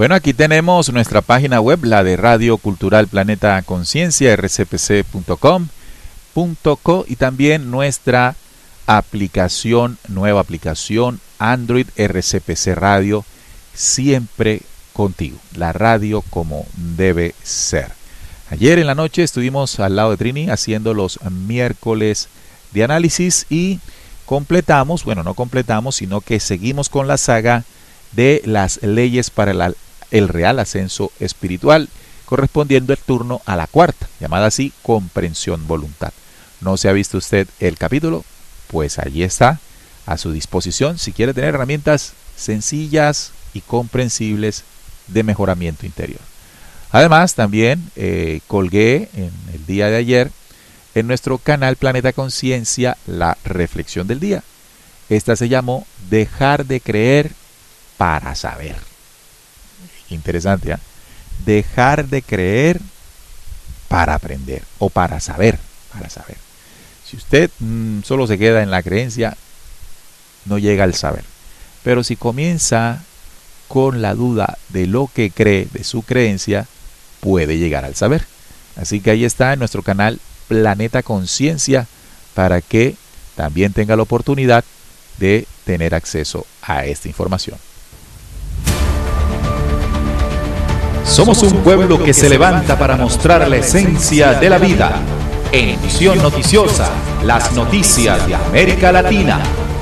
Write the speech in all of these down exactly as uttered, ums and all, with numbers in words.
Bueno, aquí tenemos nuestra página web, la de Radio Cultural Planeta Conciencia, r c p c punto com punto co, y también nuestra aplicación, nueva aplicación Android R C P C Radio, siempre contigo, la radio como debe ser. Ayer en la noche estuvimos al lado de Trini haciendo los miércoles de análisis y completamos, bueno, no completamos, sino que seguimos con la saga de las leyes para el, el real ascenso espiritual, correspondiendo el turno a la cuarta, llamada así comprensión voluntad. ¿No se ha visto usted el capítulo? Pues allí está, a su disposición, si quiere tener herramientas sencillas y comprensibles de mejoramiento interior. Además, también eh, colgué en el día de ayer en nuestro canal Planeta Conciencia la reflexión del día. Esta se llamó Dejar de creer para saber. Interesante, ¿eh? Dejar de creer para aprender o para saber, para saber. Si usted mmm, solo se queda en la creencia, no llega al saber. Pero si comienza con la duda de lo que cree, de su creencia, puede llegar al saber. Así que ahí está en nuestro canal Planeta Conciencia para que también tenga la oportunidad de tener acceso a esta información. Somos un pueblo que se levanta para mostrar la esencia de la vida. En Visión Noticiosa, las noticias de América Latina.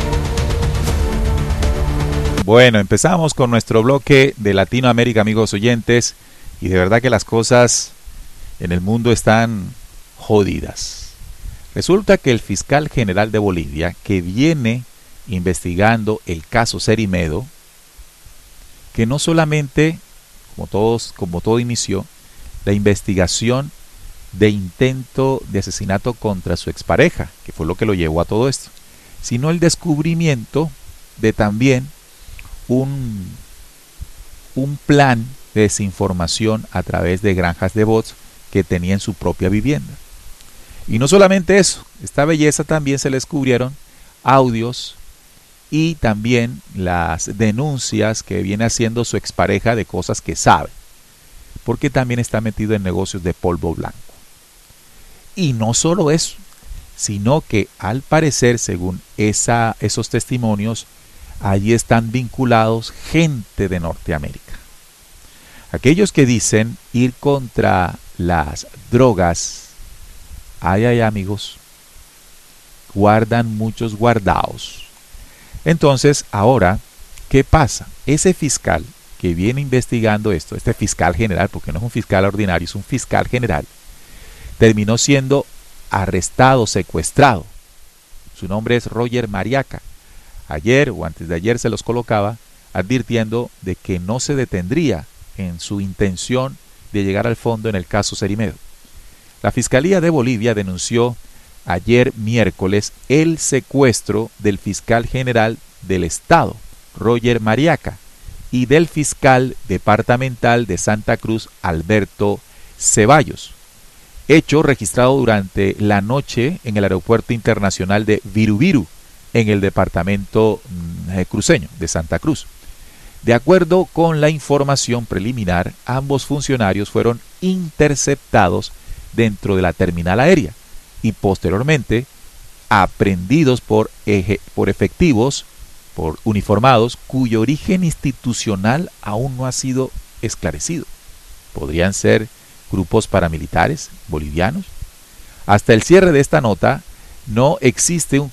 Bueno, empezamos con nuestro bloque de Latinoamérica, amigos oyentes, y de verdad que las cosas en el mundo están jodidas. Resulta que el fiscal general de Bolivia, que viene investigando el caso Cerimedo, que no solamente, como todos, como todo inició, la investigación de intento de asesinato contra su expareja, que fue lo que lo llevó a todo esto, sino el descubrimiento de también un, un plan de desinformación a través de granjas de bots que tenía en su propia vivienda. Y no solamente eso, esta belleza también se le descubrieron audios y también las denuncias que viene haciendo su expareja de cosas que sabe, porque también está metido en negocios de polvo blanco. Y no solo eso, sino que al parecer, según esa, esos testimonios, allí están vinculados gente de Norteamérica. Aquellos que dicen ir contra las drogas, ay, ay, amigos, guardan muchos guardados. Entonces, ahora, ¿qué pasa? Ese fiscal que viene investigando esto, este fiscal general, porque no es un fiscal ordinario, es un fiscal general, terminó siendo arrestado, secuestrado. Su nombre es Roger Mariaca. Ayer o antes de ayer se los colocaba advirtiendo de que no se detendría en su intención de llegar al fondo en el caso Cerimedo. La Fiscalía de Bolivia denunció ayer miércoles el secuestro del fiscal general del estado, Roger Mariaca, y del fiscal departamental de Santa Cruz, Alberto Ceballos. Hecho registrado durante la noche en el aeropuerto internacional de Virubiru, en el departamento eh, cruceño de Santa Cruz. De acuerdo con la información preliminar, ambos funcionarios fueron interceptados dentro de la terminal aérea y posteriormente aprehendidos por, eje, por efectivos, por uniformados, cuyo origen institucional aún no ha sido esclarecido. Podrían ser grupos paramilitares bolivianos. Hasta el cierre de esta nota, no existe un